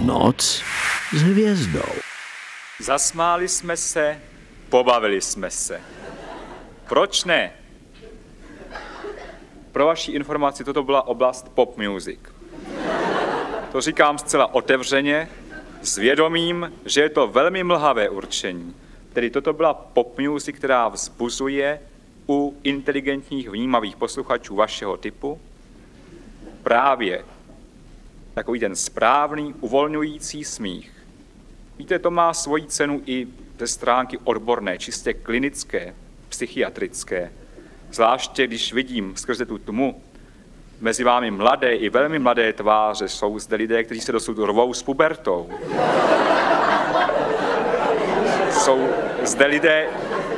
Noc s hvězdou. Zasmáli jsme se, pobavili jsme se. Proč ne? Pro vaši informaci, toto byla oblast pop music. To říkám zcela otevřeně, s vědomím, že je to velmi mlhavé určení. Tedy toto byla pop music, která vzbuzuje u inteligentních, vnímavých posluchačů vašeho typu právě takový ten správný, uvolňující smích. Víte, to má svoji cenu i ze stránky odborné, čistě klinické, psychiatrické. Zvláště když vidím skrze tu tmu mezi vámi mladé i velmi mladé tváře, jsou zde lidé, kteří se dosud rvou s pubertou. Jsou zde lidé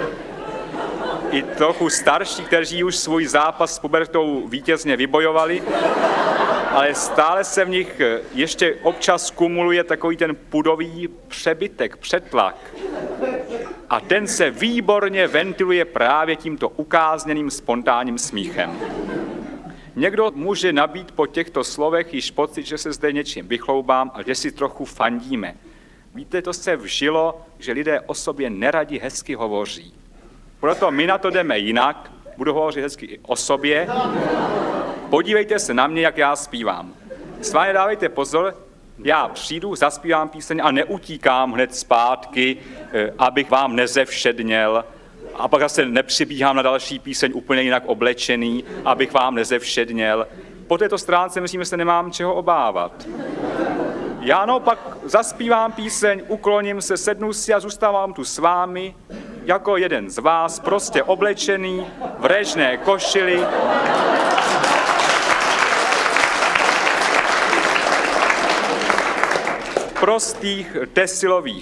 i trochu starší, kteří už svůj zápas s pubertou vítězně vybojovali, ale stále se v nich ještě občas kumuluje takový ten pudový přebytek, přetlak. A ten se výborně ventiluje právě tímto ukázněným spontánním smíchem. Někdo může nabít po těchto slovech již pocit, že se zde něčím vychloubám a že si trochu fandíme. Víte, to se vžilo, že lidé o sobě neradi hezky hovoří. Proto my na to jdeme jinak, budu hovořit hezky i o sobě. Podívejte se na mě, jak já zpívám. Sváně dávejte pozor, já přijdu, zaspívám píseň a neutíkám hned zpátky, abych vám nezevšedněl, a pak zase nepřibíhám na další píseň úplně jinak oblečený, abych vám nezevšedněl. Po této stránce myslím, že se nemám čeho obávat. Já naopak zaspívám píseň, ukloním se, sednu si a zůstávám tu s vámi, jako jeden z vás, prostě oblečený, v réžné košili, prostých tesilových